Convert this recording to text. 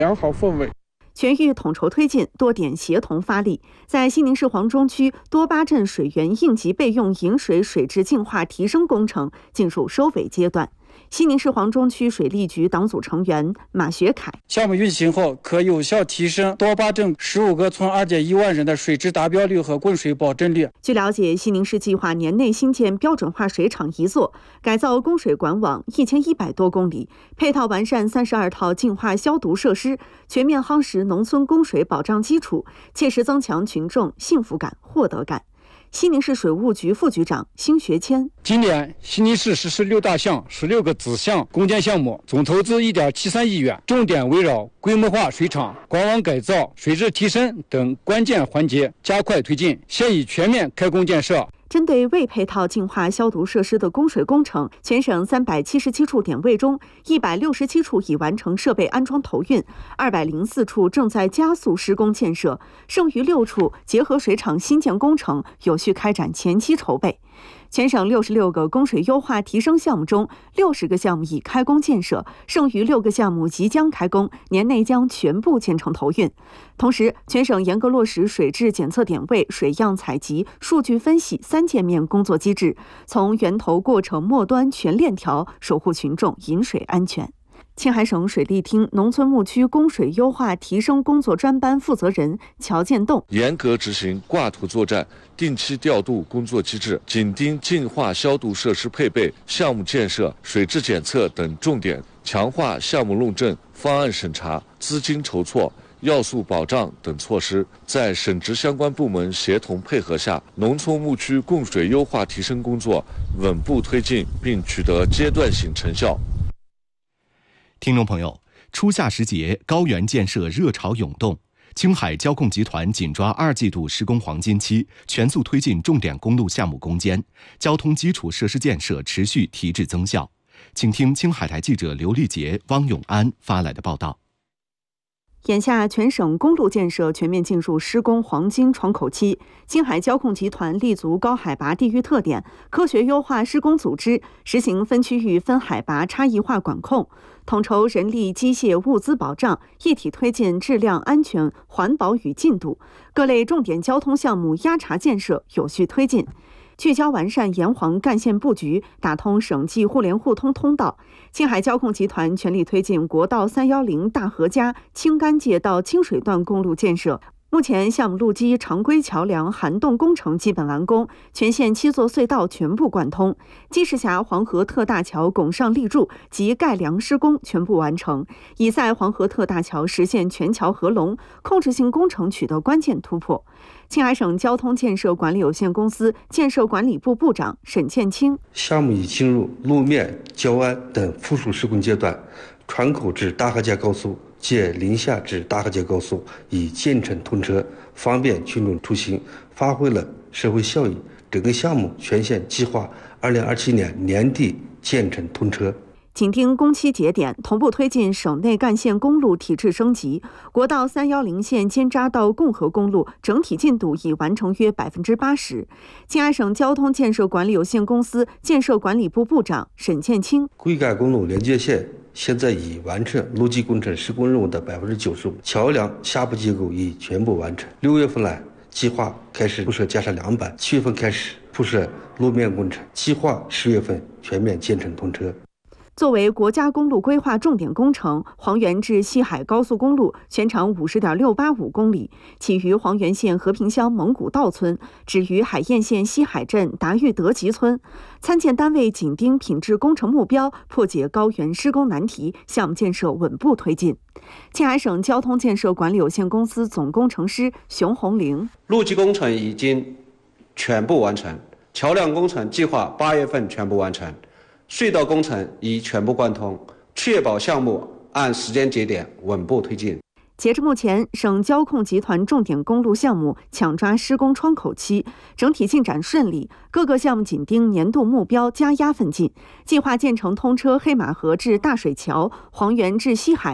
良好氛围。 全域统筹推进，多点协同发力。在西宁市黄中区多巴镇水源应急备用饮水水质净化提升工程进入收尾阶段。西宁市黄中区水利局党组成员马学凯： 项目运行后，可有效提升多巴镇15个村2.1万人的水质达标率和供水保证率。 据了解，西宁市计划年内新建标准化水厂1座，改造供水管网1100多公里，配套完善32套净化消毒设施，全面夯实农村供水保障基础，切实增强群众幸福感、获得感。西宁市水务局副局长辛学谦： 今年西宁市实施6大项16个子项攻坚项目，总投资1.73亿元，重点围绕规模化水厂、管网改造、水质提升等关键环节加快推进，现已全面开工建设。 针对未配套净化消毒设施的供水工程，全省377处点位中，167处已完成设备安装投运，204处正在加速施工建设，剩余6处结合水厂新建工程有序开展前期筹备。全省66个供水优化提升项目中，60个项目已开工建设，剩余6个项目即将开工，年内将全部建成投运。同时，全省严格落实水质检测点位、水样采集、数据分析3界面工作机制，从源头过程末端全链条守护群众饮水安全。青海省水利厅农村牧区供水优化提升工作专班负责人乔建栋： 严格执行挂图作战、定期调度工作机制，紧盯净化消毒设施配备、项目建设、水质检测等重点，强化项目论证、方案审查、资金筹措、要素保障等措施，在省直相关部门协同配合下，农村牧区供水优化提升工作稳步推进，并取得阶段性成效。 听众朋友，初夏时节，高原建设热潮涌动，青海交控集团紧抓2季度施工黄金期，全速推进重点公路项目攻坚，交通基础设施建设持续提质增效。请听青海台记者刘丽杰、汪永安发来的报道。 眼下，全省公路建设全面进入施工黄金窗口期。青海交控集团立足高海拔地域特点，科学优化施工组织，实行分区域、分海拔差异化管控，统筹人力、机械、物资保障，一体推进质量、安全、环保与进度。各类重点交通项目压茬建设有序推进。聚焦完善沿黄干线布局，打通省际互联互通通道。青海交控集团全力推进国道310大河家青甘界到清水段公路建设。目前，项目路基、常规桥梁、涵洞工程基本完工，全线7座隧道全部贯通。积石峡黄河特大桥拱上立柱及盖梁施工全部完成，已在黄河特大桥实现全桥合龙，控制性工程取得关键突破。青海省交通建设管理有限公司建设管理部部长沈建清： 项目已进入路面、交安等附属施工阶段，船口至大河家高速借临夏至大河家高速已建成通车，方便群众出行，发挥了社会效益。整个项目全线计划2027年年底建成通车。 紧盯工期节点，同步推进省内干线公路体制升级。国道310线尖扎到共和公路整体进度已完成约80%。青海省交通建设管理有限公司建设管理部部长沈建清： 贵干公路连接线现在已完成路基工程施工任务的95%，桥梁下部结构已全部完成。6月份来计划开始铺设架设梁板，7月份开始铺设路面工程，计划10月份全面建成通车。 作为国家公路规划重点工程，黄原至西海高速公路全长50.685公里，起于黄原县和平乡蒙古道村，止于海晏县西海镇达裕德集村。参建单位紧盯品质工程目标，破解高原施工难题，项目建设稳步推进。青海省交通建设管理有限公司总工程师熊红玲： 路基工程已经全部完成，桥梁工程计划8月份全部完成，隧道工程已全部贯通，确保项目按时间节点稳步推进。 截至目前，省交控集团重点公路项目抢抓施工窗口期，整体进展顺利，各个项目紧盯年度目标加压奋进，计划建成通车黑马河至大水桥、黄原至西海